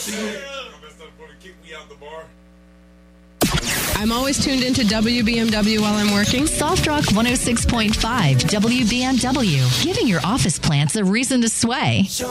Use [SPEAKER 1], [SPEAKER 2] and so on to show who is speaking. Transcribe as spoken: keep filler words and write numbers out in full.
[SPEAKER 1] I'm always tuned into W B M W while I'm working.
[SPEAKER 2] Soft Rock one oh six point five W B M W, giving your office plants a reason to sway.